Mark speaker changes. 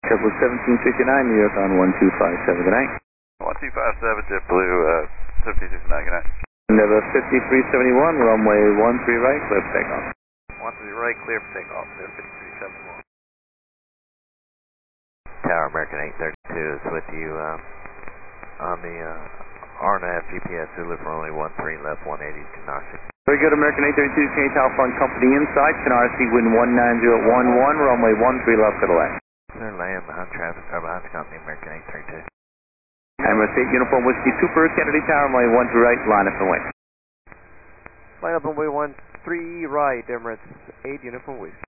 Speaker 1: Triple 1759, New York on 1257, good night.
Speaker 2: 1257, JetBlue, 1769, good night.
Speaker 1: Never 5371, runway 13 right, clear for takeoff.
Speaker 2: 13 right, clear for takeoff, never 5371.
Speaker 3: Tower American 832 is with you on the RNAV GPS Zulu for only 13 left, 180 to Narsik.
Speaker 1: Very good, American 832, change Alpha on company inside, Canarsie wind 19011, runway 13 left to the left.
Speaker 3: Sir, land behind traffic, or behind the company, American 832.
Speaker 1: Emirates 8 Uniform Whiskey Super, Kennedy Tower, runway 13 right, line up and wait.
Speaker 4: Line up runway 13 right, Emirates 8 Uniform Whiskey.